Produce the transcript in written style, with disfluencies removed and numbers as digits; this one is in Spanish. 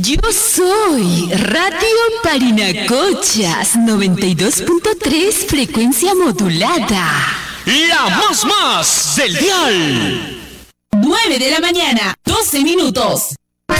Yo soy Radio Parinacochas 92.3 frecuencia modulada. La más del dial. 9 de la mañana, 12 minutos.